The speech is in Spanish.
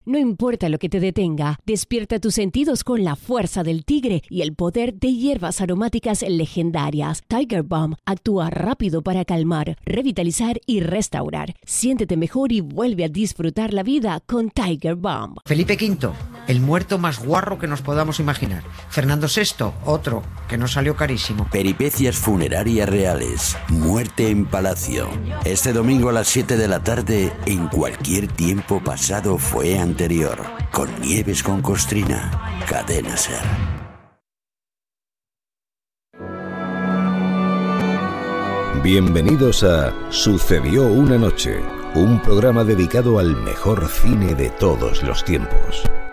No importa lo que te detenga, despierta tus sentidos con la fuerza del tigre y el poder de hierbas aromáticas legendarias. Tiger Balm actúa rápido para calmar, revitalizar y restaurar. Siéntete mejor y vuelve a disfrutar la vida con Tiger Balm. Felipe V, el muerto más guarro que nos podamos imaginar. Fernando VI, otro, que nos salió carísimo. Peripecias funerarias reales. Muerte en palacio. Este domingo a las 7 de la tarde, en cualquier tiempo pasado fue anterior. Con Nieves con Costrina. Cadena SER. Bienvenidos a Sucedió una noche, un programa dedicado al mejor cine de todos los tiempos.